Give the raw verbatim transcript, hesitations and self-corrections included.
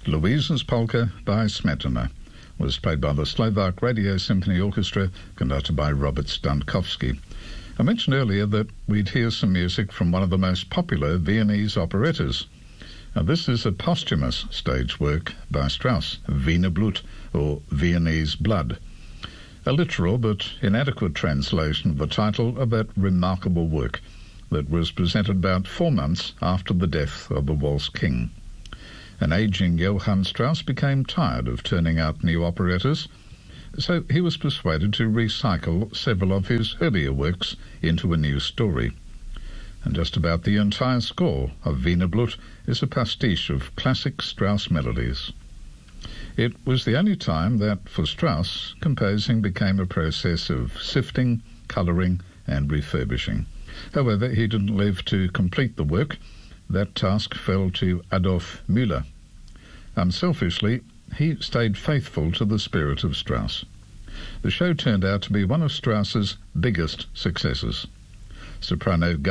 Louisa's Polka by Smetana was played by the Slovak Radio Symphony Orchestra, conducted by Robert Stankowski. I mentioned earlier that we'd hear some music from one of the most popular Viennese operettas. Now, this is a posthumous stage work by Strauss, Wiener Blut, or Viennese Blood, a literal but inadequate translation of the title of that remarkable work that was presented about four months after the death of the Waltz King. An aging Johann Strauss became tired of turning out new operettas, so he was persuaded to recycle several of his earlier works into a new story. And just about the entire score of Wiener Blut is a pastiche of classic Strauss melodies. It was the only time that, for Strauss, composing became a process of sifting, colouring and refurbishing. However, he didn't live to complete the work. That task fell to Adolf Müller. Unselfishly, he stayed faithful to the spirit of Strauss. The show turned out to be one of Strauss's biggest successes. Soprano